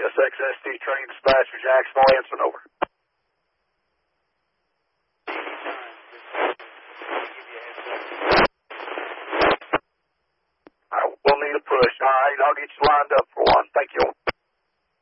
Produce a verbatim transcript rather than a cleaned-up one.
S X S T Training Dispatch for Jacksonville, answering over. All right, we'll need a push. All right, I'll get you lined up for one. Thank you.